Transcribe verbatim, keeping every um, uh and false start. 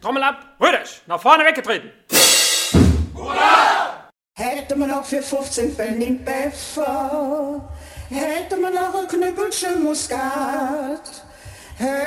Trommel ab, Rüdisch, nach vorne weggetreten. Hurra! Hätte man auch für fünfzehn Pfennig Pfeffer, hätte man auch ein Knüppelchen Muskat.